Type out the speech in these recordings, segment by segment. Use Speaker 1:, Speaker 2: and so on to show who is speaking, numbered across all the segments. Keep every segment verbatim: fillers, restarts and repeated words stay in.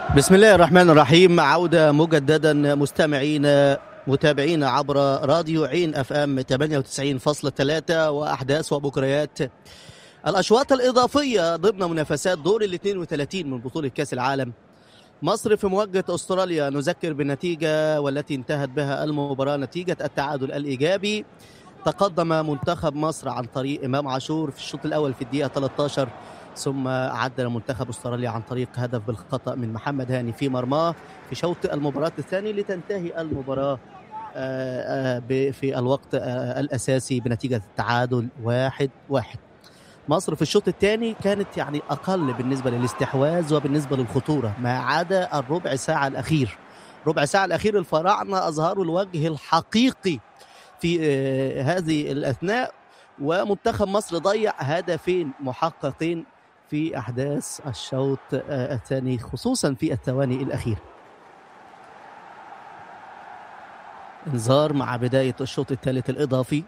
Speaker 1: بسم الله الرحمن الرحيم. عودة مجددا مستمعين متابعين عبر راديو عين اف ام ثمانية وتسعين فاصلة ثلاثة واحداث وبكريات الاشواط الاضافيه ضمن منافسات دور ال اثنين وثلاثين من بطوله كاس العالم. مصر في مواجهه استراليا، نذكر بالنتيجه والتي انتهت بها المباراه، نتيجه التعادل الايجابي. تقدم منتخب مصر عن طريق امام عاشور في الشوط الاول في الدقيقه ثلاثة عشر، ثم عدل منتخب استراليا عن طريق هدف بالخطا من محمد هاني في مرماه في شوط المباراه الثاني، لتنتهي المباراه في الوقت الاساسي بنتيجه التعادل واحد واحد. مصر في الشوط الثاني كانت يعني اقل بالنسبه للاستحواذ وبالنسبه للخطوره، ما عدا الربع ساعه الاخير. ربع ساعه الاخير الفراعنه اظهروا الوجه الحقيقي في هذه الاثناء، ومنتخب مصر ضيع هدفين محققين في احداث الشوط الثاني، خصوصا في الثواني الاخيره. انذار مع بدايه الشوط الثالث الاضافي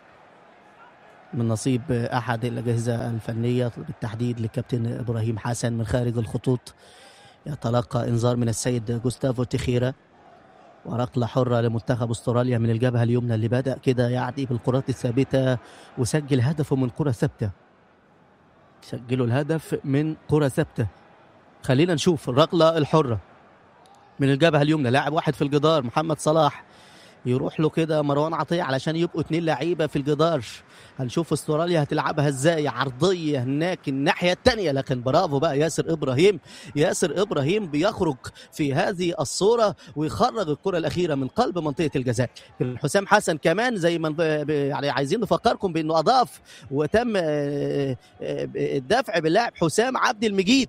Speaker 1: من نصيب احد الاجهزه الفنيه، بالتحديد لكابتن ابراهيم حسن من خارج الخطوط. يتلقى انذار من السيد جوستافو تيخيرا، وركله حره لمنتخب استراليا من الجبهه اليمنى، اللي بدا كده يعني بالكرات الثابته وسجل هدفه من كره ثابته. سجلوا الهدف من كره ثابته. خلينا نشوف الركله الحره من الجبهه اليمنى، لاعب واحد في الجدار محمد صلاح، يروح له كده مروان عطية علشان يبقوا اتنين لعيبه في الجدار. هنشوف استراليا هتلعبها ازاي، عرضيه هناك الناحيه الثانيه، لكن برافو بقى ياسر ابراهيم. ياسر ابراهيم بيخرج في هذه الصوره ويخرج الكره الاخيره من قلب منطقه الجزاء. حسام حسن كمان زي ما يعني عايزين نفكركم بانه اضاف وتم الدفع باللاعب حسام عبد المجيد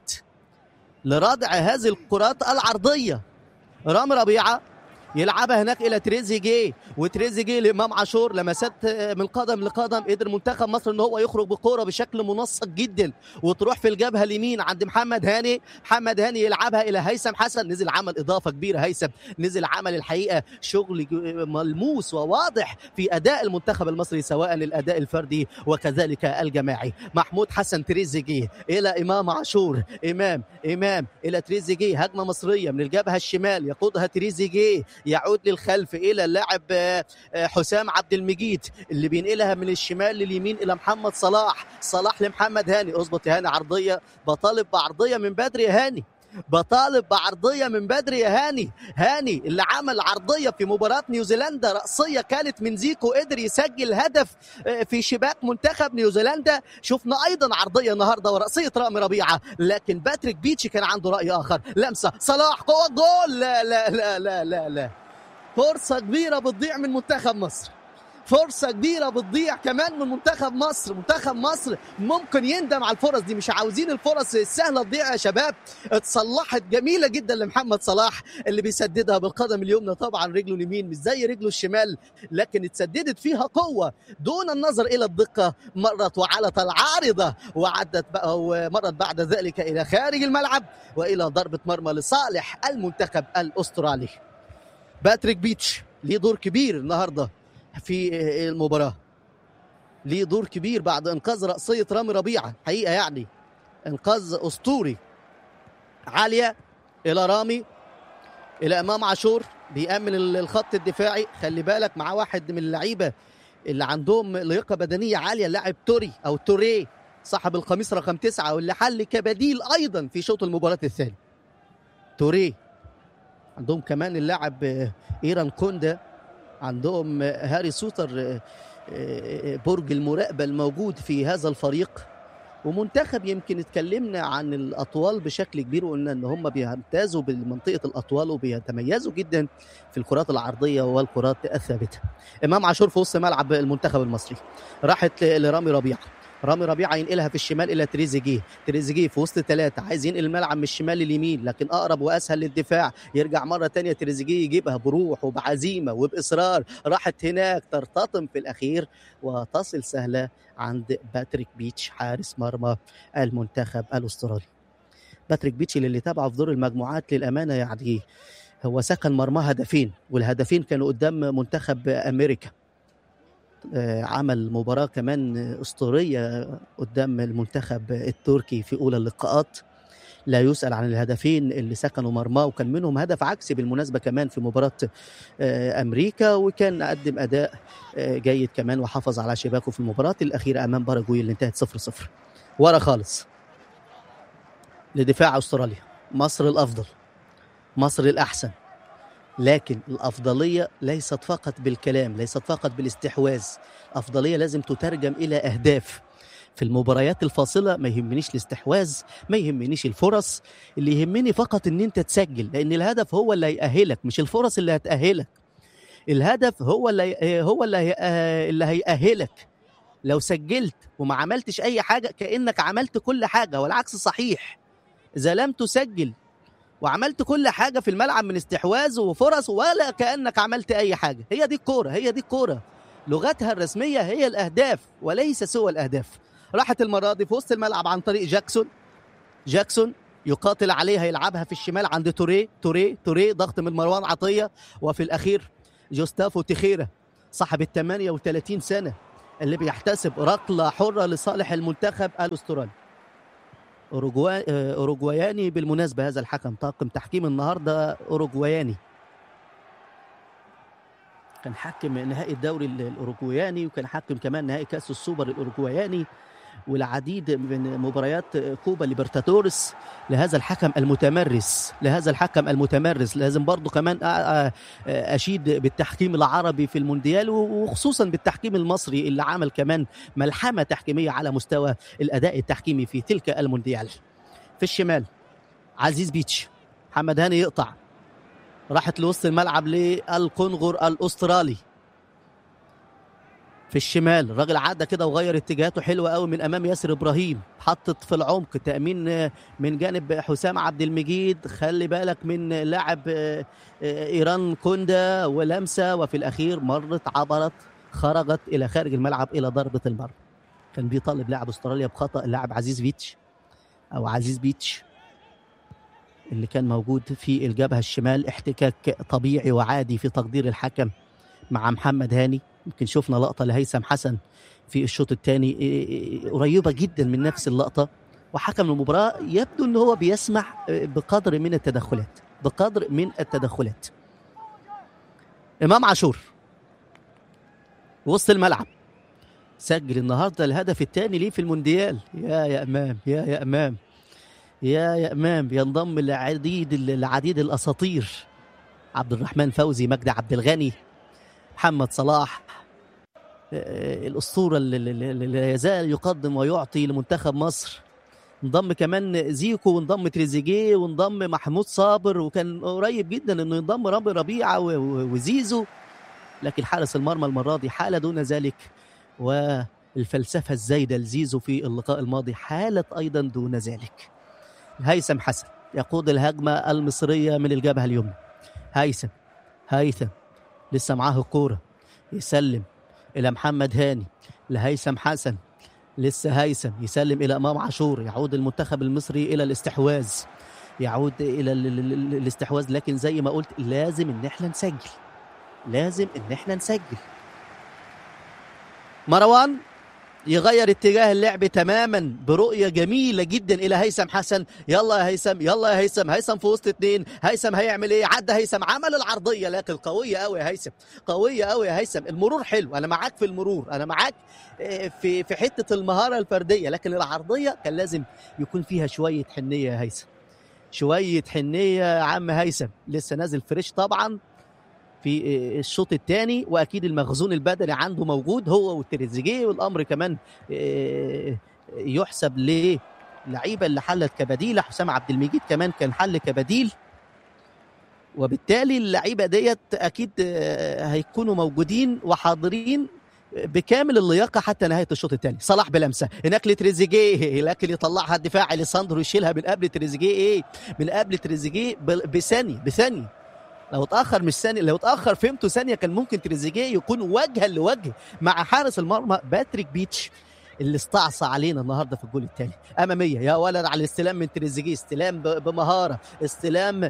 Speaker 1: لردع هذه الكرات العرضيه. رامي ربيعه يلعبها هناك الى تريزيجيه، وتريزيجيه لامام عاشور، لمسات من قدم لقدم. قدر منتخب مصر ان هو يخرج بكوره بشكل منسق جدا وتروح في الجبهه اليمين عند محمد هاني. محمد هاني يلعبها الى هيثم حسن، نزل عمل اضافه كبيره. هيثم نزل عمل الحقيقه شغل ملموس وواضح في اداء المنتخب المصري، سواء الاداء الفردي وكذلك الجماعي. محمود حسن تريزيجيه الى امام عاشور، امام امام الى تريزيجيه، هجمه مصريه من الجبهه الشمال يقودها تريزيجيه، يعود للخلف الى اللاعب حسام عبد المجيد اللي بينقلها من الشمال لليمين الى محمد صلاح. صلاح لمحمد هاني، اظبط يا هاني عرضيه، بطالب بعرضيه من بدري يا هاني، بطالب بعرضيه من بدري يا هاني. هاني اللي عمل عرضيه في مباراه نيوزيلندا رأسيه كانت من زيكو، قدر يسجل هدف في شباك منتخب نيوزيلندا. شفنا ايضا عرضيه النهارده ورأسيه رامي ربيعه، لكن باتريك بيتشي كان عنده رأي اخر. لمسه صلاح جوه الجول، لا لا لا لا لا لا فرصه كبيره بتضيع من منتخب مصر، فرصة كبيرة بتضيع كمان من منتخب مصر. منتخب مصر ممكن يندم على الفرص دي، مش عاوزين الفرص السهلة تضيع يا شباب. اتصلحت جميلة جدا لمحمد صلاح اللي بيسددها بالقدم اليمنى، طبعا رجله اليمين مش زي رجله الشمال، لكن اتسددت فيها قوة دون النظر إلى الدقة. مرت وعلت العارضة وعدت بقى ومرت بعد ذلك إلى خارج الملعب وإلى ضربة مرمى لصالح المنتخب الأسترالي. باتريك بيتش ليه دور كبير النهارده في المباراة، ليه دور كبير بعد انقاذ رأسية رامي ربيعة، حقيقة يعني انقاذ اسطوري. عالية الى رامي الى امام عاشور، بيأمن الخط الدفاعي. خلي بالك مع واحد من اللعيبة اللي عندهم لياقة بدنية عالية، اللاعب توري او توري صاحب القميص رقم تسعة، واللي حل كبديل ايضا في شوط المباراة الثاني. توري عندهم كمان اللاعب ايران كوندا، عندهم هاري سوتر، برج المراقبة الموجود في هذا الفريق. ومنتخب يمكن اتكلمنا عن الأطوال بشكل كبير، وقلنا ان هم بيمتازوا بمنطقة الأطوال وبيتميزوا جدا في الكرات العرضية والكرات الثابتة. إمام عاشور في وسط ملعب المنتخب المصري، راحت لرامي ربيعة، رامي ربيعة ينقلها في الشمال إلى تريزيجيه، تريزيجيه في وسط ثلاثة عايز ينقل الملعب من الشمال لليمين، لكن أقرب وأسهل للدفاع. يرجع مرة تانية تريزيجيه يجيبها بروح وبعزيمة وبإصرار، راحت هناك ترتطم في الأخير وتصل سهلة عند باتريك بيتش حارس مرمى المنتخب الأسترالي. باتريك بيتش اللي تابعه في دور المجموعات للأمانة يعني هو سكن مرمى هدفين، والهدفين كانوا قدام منتخب أمريكا. عمل مباراة كمان أسطورية قدام المنتخب التركي في أولى اللقاءات، لا يسأل عن الهدفين اللي سكنوا مرماه، وكان منهم هدف عكسي بالمناسبة كمان في مباراة أمريكا، وكان قدم أداء جيد كمان وحافظ على شباكه في المباراة الأخيرة أمام باراجواي اللي انتهت صفر صفر. ورا خالص لدفاع أستراليا، مصر الأفضل، مصر الأحسن، لكن الأفضلية ليست فقط بالكلام، ليست فقط بالاستحواذ، الأفضلية لازم تترجم إلى أهداف. في المباريات الفاصلة ما يهمنيش الاستحواذ، ما يهمنيش الفرص، اللي يهمني فقط ان انت تسجل، لان الهدف هو اللي هيأهلك مش الفرص اللي هتأهلك. الهدف هو اللي هو اللي هي اللي هيأهلك. لو سجلت وما عملتش اي حاجة كأنك عملت كل حاجة، والعكس صحيح. اذا لم تسجل وعملت كل حاجة في الملعب من استحواذ وفرص ولا كأنك عملت اي حاجة. هي دي الكورة، هي دي الكورة، لغتها الرسمية هي الأهداف وليس سوى الأهداف. راحت المرة دي في وسط الملعب عن طريق جاكسون. جاكسون يقاتل عليها، يلعبها في الشمال عند توريه. توريه توريه ضغط من مروان عطية، وفي الأخير جوستافو تيخيرا صاحب الثمانية وثلاثين سنة اللي بيحتسب ركلة حرة لصالح المنتخب الأسترالي. أوروغواي أوروغواياني بالمناسبة هذا الحكم، طاقم تحكيم النهاردة أوروغواياني، كان حكم نهائي الدوري الأوروغواياني، وكان حكم كمان نهائي كأس السوبر الأوروغواياني والعديد من مباريات كوبا ليبرتادورس. لهذا الحكم المتمرس، لهذا الحكم المتمرس لازم برضو كمان أشيد بالتحكيم العربي في المونديال، وخصوصا بالتحكيم المصري اللي عمل كمان ملحمة تحكيمية على مستوى الأداء التحكيمي في تلك المونديال. في الشمال عزيز بيتش، محمد هاني يقطع، راحت لوسط الملعب للقنغر الأسترالي. في الشمال الراجل عدى كده وغير اتجاهاته حلوة قوي من أمام ياسر إبراهيم، حطت في العمق، تأمين من جانب حسام عبد المجيد، خلي بالك من لاعب إيران كوندا، ولمسة، وفي الأخير مرت عبرت خرجت إلى خارج الملعب إلى ضربة المرمى. كان بيطالب لاعب أستراليا بخطأ اللاعب عزيز بيتش أو عزيز بيتش اللي كان موجود في الجبهة الشمال. احتكاك طبيعي وعادي في تقدير الحكم مع محمد هاني. يمكن شفنا لقطة لهيثم حسن في الشوط الثاني قريبة جدا من نفس اللقطة، وحكم المباراة يبدو أنه هو بيسمح بقدر من التدخلات، بقدر من التدخلات. إمام عاشور وسط الملعب سجل النهاردة الهدف الثاني ليه في المونديال. يا يا إمام، يا يا إمام، يا يا إمام. ينضم لعديد العديد الأساطير، عبد الرحمن فوزي، مجدي عبد الغني، محمد صلاح، الأسطورة اللي لا يزال يقدم ويعطي لمنتخب مصر. انضم كمان زيكو، وانضم تريزيجيه، وانضم محمود صابر، وكان قريب جدا انه ينضم رامي ربيعة وزيزو، لكن حارس المرمى المرة دي حالة دون ذلك، والفلسفة الزايدة لزيزو في اللقاء الماضي حالة أيضا دون ذلك. هيثم حسن يقود الهجمة المصرية من الجبهة اليمنى. هيثم هيثم لسه معاه الكورة، يسلم إلى محمد هاني، لهيثم حسن، لسه هيثم يسلم إلى إمام عاشور. يعود المنتخب المصري إلى الاستحواذ، يعود إلى الاستحواذ، لكن زي ما قلت لازم إن احنا نسجل، لازم إن احنا نسجل. مروان يغير اتجاه اللعب تماما برؤية جميلة جدا إلى هيثم حسن. يلا يا هيثم، يلا يا هيثم. هيثم في وسط اتنين، هيثم هيعمل ايه؟ عدى هيثم، عمل العرضية، لكن قوية قوي يا هيثم، قوية قوي يا هيثم. المرور حلو، أنا معاك في المرور، أنا معاك في في حتة المهارة الفردية، لكن العرضية كان لازم يكون فيها شوية حنية يا هيثم، شوية حنية يا عم هيثم. لسه نازل فريش طبعا في الشوط الثاني، واكيد المخزون البدني عنده موجود هو والتريزيجيه، والامر كمان يحسب للعيبه اللي حلت كبديل. حسام عبد المجيد كمان كان حل كبديل، وبالتالي اللعيبه ديت اكيد هيكونوا موجودين وحاضرين بكامل اللياقه حتى نهايه الشوط الثاني. صلاح بلمسه هناك لتريزيجيه، لكن يطلعها الدفاع اليساندرو، يشيلها من قبل تريزيجيه، ايه من قبل تريزيجيه بثانيه بثانيه. لو اتاخر مش ثانيه، لو اتاخر فهمته ثانيه كان ممكن تريزيجيه يكون وجها لوجه مع حارس المرمى باتريك بيتش اللي استعصى علينا النهارده في الجول الثاني. اماميه يا ولد على الاستلام من تريزيجيه، استلام بمهاره، استلام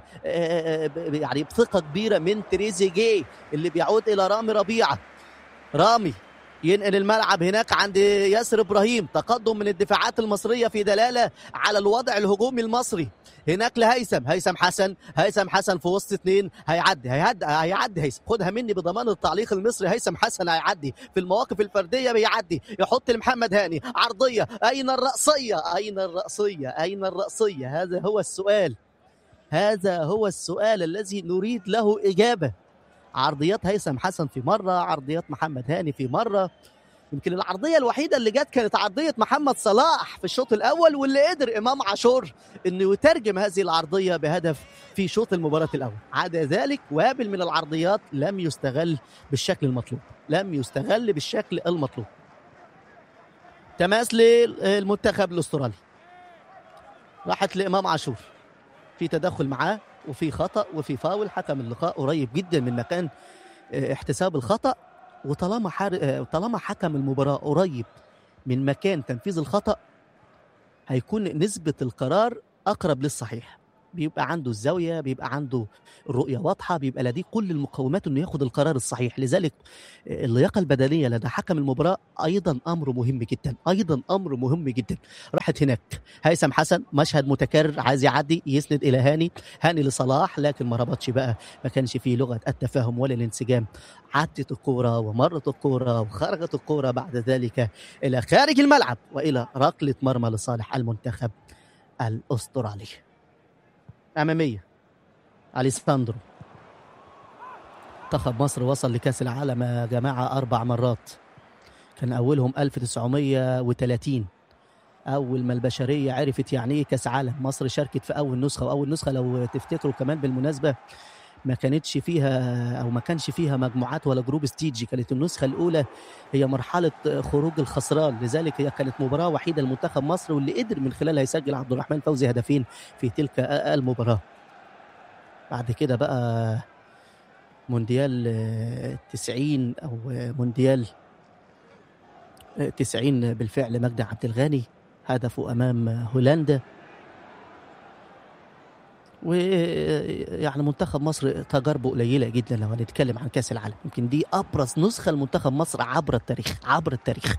Speaker 1: يعني بثقه كبيره من تريزيجيه اللي بيعود الى رامي ربيعه. رامي ينقل الملعب هناك عند ياسر ابراهيم. تقدم من الدفاعات المصريه في دلاله على الوضع الهجومي المصري. هناك لهيثم، هيثم حسن، هيثم حسن في وسط اثنين، هيعدي هيعدي هيعدي هيثم، خدها مني بضمان التعليق المصري. هيثم حسن هيعدي في المواقف الفرديه، بيعدي يحط لمحمد هاني عرضيه. اين الرأسيه؟ اين الرأسيه؟ اين الرأسيه؟ هذا هو السؤال، هذا هو السؤال الذي نريد له اجابه. عرضيات هيثم حسن في مره، عرضيات محمد هاني في مره. يمكن العرضيه الوحيده اللي جت كانت عرضيه محمد صلاح في الشوط الاول، واللي قدر امام عاشور انه يترجم هذه العرضيه بهدف في شوط المباراه الاول. عدا ذلك وابل من العرضيات لم يستغل بالشكل المطلوب، لم يستغل بالشكل المطلوب. تماس للمنتخب الاسترالي، راحت لامام عاشور، في تدخل معاه وفي خطا وفي فاول. حكم اللقاء قريب جدا من مكان احتساب الخطا، وطالما حر... طالما حكم المباراه قريب من مكان تنفيذ الخطا هيكون نسبه القرار اقرب للصحيح. بيبقى عنده الزاويه، بيبقى عنده الرؤيه واضحه، بيبقى لديه كل المقومات انه ياخد القرار الصحيح. لذلك اللياقه البدنيه لدى حكم المباراه ايضا امر مهم جدا، ايضا امر مهم جدا. راحت هناك هيثم حسن، مشهد متكرر، عايز يعدي يسند الى هاني، هاني لصلاح، لكن ما ربطش بقى، ما كانش فيه لغه التفاهم ولا الانسجام. عدت الكوره ومرت الكوره وخرجت الكوره بعد ذلك الى خارج الملعب والى ركله مرمى لصالح المنتخب الاسترالي. اماميه اليساندرو. منتخب مصر وصل لكاس العالم يا جماعه اربع مرات، كان اولهم ألف وتسعمية وثلاثين، اول ما البشريه عرفت يعني ايه كاس عالم. مصر شاركت في اول نسخه، واول نسخه لو تفتكروا كمان بالمناسبه ما كانتش فيها او ما كانش فيها مجموعات ولا جروب ستيج، كانت النسخه الاولى هي مرحله خروج الخسران. لذلك هي كانت مباراه وحيده لمنتخب مصر، واللي قدر من خلالها يسجل عبد الرحمن فوزي هدفين في تلك المباراه. بعد كده بقى مونديال تسعين او مونديال تسعين بالفعل مجدي عبد الغني هدفه امام هولندا. ويعني منتخب مصر تجاربه قليله جدا لو هنتكلم عن كاس العالم. يمكن دي ابرز نسخه لمنتخب مصر عبر التاريخ، عبر التاريخ.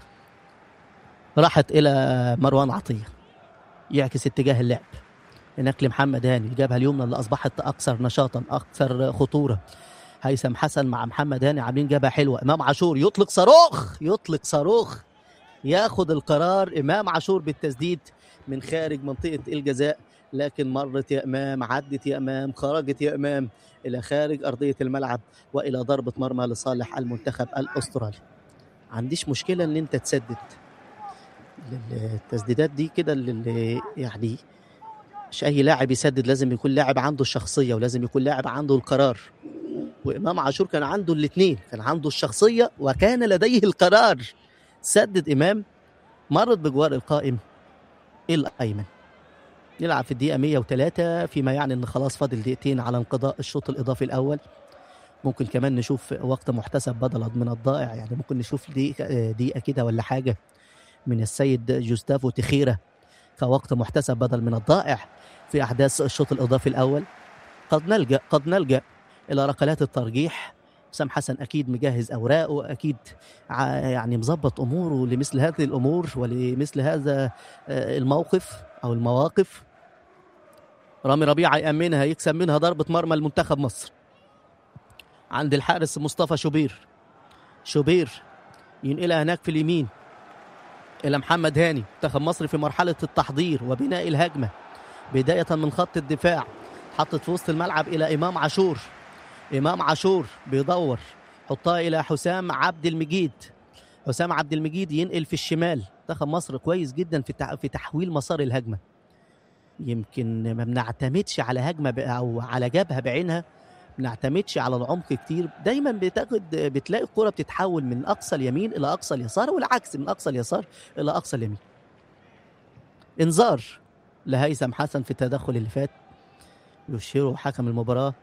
Speaker 1: راحت الى مروان عطيه، يعكس اتجاه اللعب هناك لمحمد هاني، جابها اليمنى اللي اصبحت اكثر نشاطا، اكثر خطوره. هيثم حسن مع محمد هاني عاملين جبهه حلوه. امام عاشور يطلق صاروخ، يطلق صاروخ، ياخد القرار امام عاشور بالتسديد من خارج منطقه الجزاء، لكن مرت يا امام، عدت يا امام، خرجت يا امام الى خارج ارضيه الملعب والى ضربه مرمى لصالح المنتخب الاسترالي. عنديش مشكله ان انت تسدد التسديدات دي كده، اللي يعني مش اي لاعب يسدد، لازم يكون لاعب عنده الشخصيه ولازم يكون لاعب عنده القرار. وامام عاشور كان عنده الاثنين، كان عنده الشخصيه وكان لديه القرار. سدد امام، مرت بجوار القائم الايمن. يلعب في الدقيقه مية وثلاثة، فيما يعني ان خلاص فاضل دقيقتين على انقضاء الشوط الاضافي الاول. ممكن كمان نشوف وقت محتسب بدلا من الضائع، يعني ممكن نشوف دقيقه دقيقه كده ولا حاجه من السيد جوستافو تخيرة كوقت محتسب بدل من الضائع في احداث الشوط الاضافي الاول. قد نلجا قد نلجا الى ركلات الترجيح. حسام حسن اكيد مجهز اوراقه، اكيد يعني مظبط اموره لمثل هذه الامور ولمثل هذا الموقف او المواقف. رامي ربيعه يامنها، يكسب منها ضربه مرمى لمنتخب مصر عند الحارس مصطفى شوبير. شوبير ينقلها هناك في اليمين الى محمد هاني. منتخب مصر في مرحله التحضير وبناء الهجمه بدايه من خط الدفاع، حطت في وسط الملعب الى امام عاشور. امام عاشور بيدور، حطها الى حسام عبد المجيد. حسام عبد المجيد ينقل في الشمال. منتخب مصر كويس جدا في في تحويل مسار الهجمه. يمكن ما بنعتمدش على هجمه او على جبهه بعينها، ما بنعتمدش على العمق كتير. دايما بتاخد بتلاقي الكره بتتحول من اقصى اليمين الى اقصى اليسار، والعكس من اقصى اليسار الى اقصى اليمين. انذار لهيثم حسن في التدخل اللي فات، يشيره حكم المباراه.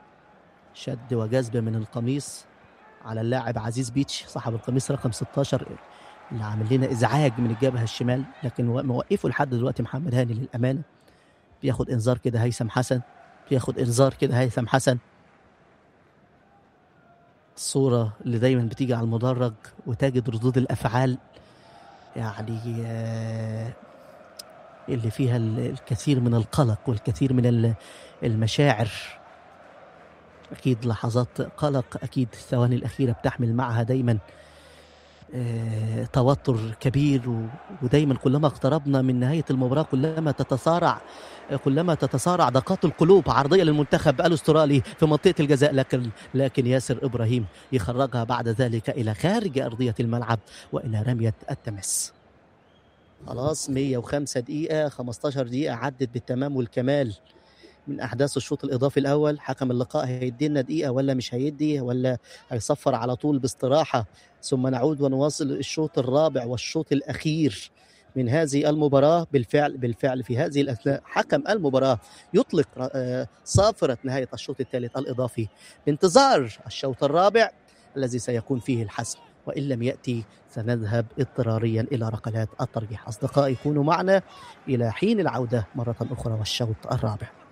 Speaker 1: شد وجذب من القميص على اللاعب عزيز بيتش صاحب القميص رقم ستاشر اللي عامل لنا ازعاج من الجبهه الشمال، لكن موقفه لحد دلوقتي محمد هاني للامانه. بياخد انذار كده هيثم حسن، بياخد انذار كده هيثم حسن. الصورة اللي دايما بتيجي على المدرج وتجد ردود الأفعال يعني آه، اللي فيها ال- الكثير من القلق والكثير من ال- المشاعر. أكيد لحظات قلق، أكيد الثواني الأخيرة بتحمل معها دايما آه، توتر كبير، و- ودايما كلما اقتربنا من نهاية المباراة كلما تتسارع كلما تتسارع دقات القلوب. عرضية للمنتخب الأسترالي في منطقة الجزاء، لكن لكن ياسر إبراهيم يخرجها بعد ذلك إلى خارج أرضية الملعب وإلى رمية التماس. خلاص مية وخمسة دقيقة، خمستاشر دقيقة عدت بالتمام والكمال من أحداث الشوط الإضافي الأول. حكم اللقاء هيدي لنا دقيقة ولا مش هيدي، ولا هيصفر على طول باستراحة، ثم نعود ونواصل الشوط الرابع والشوط الأخير من هذه المباراة. بالفعل بالفعل في هذه الأثناء حكم المباراة يطلق آه، صافرة نهاية الشوط الثالث الإضافي بانتظار الشوط الرابع الذي سيكون فيه الحسم، وإن لم يأتي سنذهب اضطراريا إلى ركلات الترجيح. أصدقائي كونوا معنا إلى حين العودة مرة أخرى والشوط الرابع.